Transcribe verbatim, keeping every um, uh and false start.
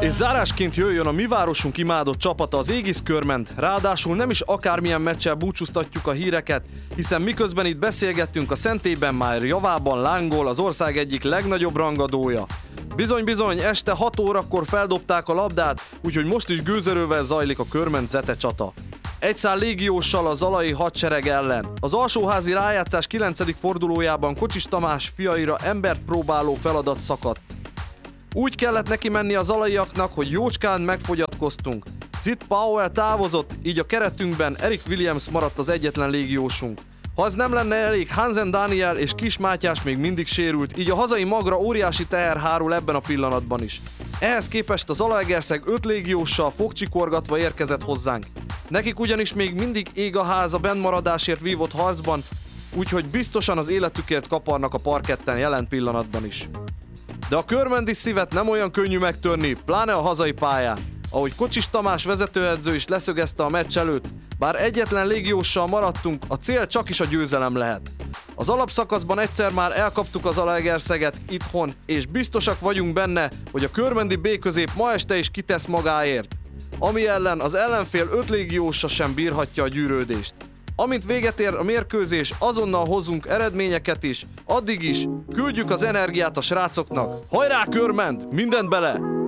És zárásként jöjjön a mi városunk imádott csapata, az Aegis Körment. Ráadásul nem is akármilyen meccsel búcsúztatjuk a híreket, hiszen miközben itt beszélgettünk, a szentélyben már javában lángol az ország egyik legnagyobb rangadója. Bizony-bizony, este hat órakor feldobták a labdát, úgyhogy most is gőzerővel zajlik a Körment Zete csata. Egy szál légióssal a zalai hadsereg ellen. Az alsóházi rájátszás kilencedik fordulójában Kocsis Tamás fiaira embert próbáló feladat szakadt. Úgy kellett neki menni a zalaiaknak, hogy jócskán megfogyatkoztunk. Zit Powell távozott, így a keretünkben Eric Williams maradt az egyetlen légiósunk. Ha ez nem lenne elég, Hansen Daniel és Kis Mátyás még mindig sérült, így a hazai magra óriási teher hárul ebben a pillanatban is. Ehhez képest az Zalaegerszeg öt légióssal fogcsikorgatva érkezett hozzánk. Nekik ugyanis még mindig ég a ház a bennmaradásért vívott harcban, úgyhogy biztosan az életükért kaparnak a parketten jelen pillanatban is. De a körmendi szívet nem olyan könnyű megtörni, pláne a hazai pályán. Ahogy Kocsis Tamás vezetőedző is leszögezte a meccs előtt, bár egyetlen légióssal maradtunk, a cél csak is a győzelem lehet. Az alapszakaszban egyszer már elkaptuk az Zalaegerszeget itthon, és biztosak vagyunk benne, hogy a körmendi B-közép ma este is kitesz magáért. Ami ellen az ellenfél öt légiósa sem bírhatja a gyűrődést. Amint véget ér a mérkőzés, azonnal hozunk eredményeket is, addig is küldjük az energiát a srácoknak. Hajrá Körment! Mindent bele!